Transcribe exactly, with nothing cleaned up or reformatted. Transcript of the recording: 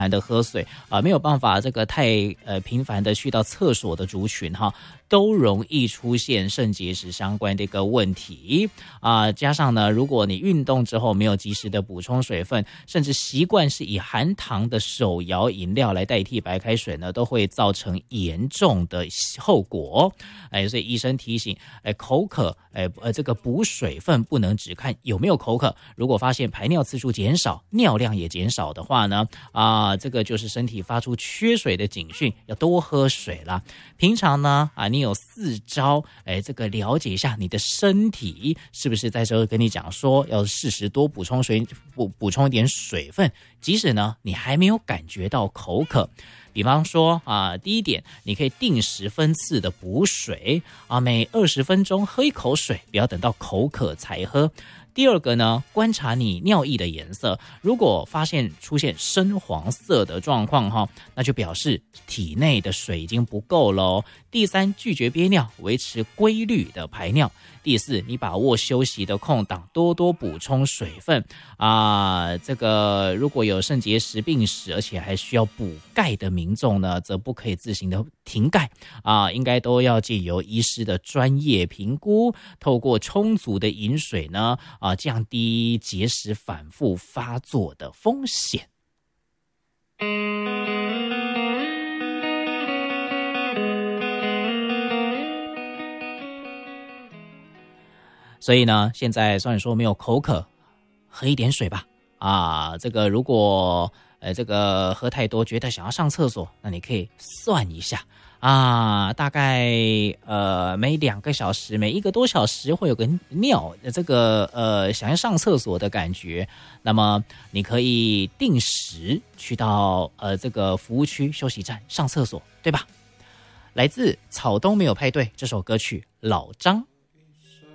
的喝水啊、呃，没有办法这个太呃频繁的去到厕所的族群哈，都容易出现肾结石相关的一个问题啊、呃。加上呢，如果你运动之后没有及时的补充水分，甚至习惯是以含糖的手摇饮料来代替白开水呢，都会造成严重的后果。哎，所以医生提醒，哎，口渴，哎呃，这个补水分不能只看有没有口渴，如果发现排尿次数减少，尿量也减少的话呢，啊、呃，这个就是身体发出缺水的警讯，要多喝水啦。平常呢，啊，你有四招，哎，这个了解一下你的身体是不是在这跟你讲说，要适时多补充水，补补充一点水分，即使呢你还没有感觉到口渴。比方说啊，第一点，你可以定时分次的补水啊，每二十分钟喝一口水，不要等到口渴才喝。第二个呢，观察你尿液的颜色，如果发现出现深黄色的状况哈，那就表示体内的水已经不够喽。第三，拒绝憋尿，维持规律的排尿。第四，你把握休息的空档，多多补充水分啊。这个如果有肾结石病史，而且还需要补钙的民众呢，则不可以自行的停钙啊，应该都要借由医师的专业评估，透过充足的饮水呢啊，降低结石反复发作的风险。所以呢，现在虽然说没有口渴，喝一点水吧。啊，这个如果呃这个喝太多，觉得想要上厕所，那你可以算一下啊，大概呃每两个小时、每一个多小时会有个尿这个呃想要上厕所的感觉。那么你可以定时去到呃这个服务区休息站上厕所，对吧？来自草东没有派对这首歌曲，老张。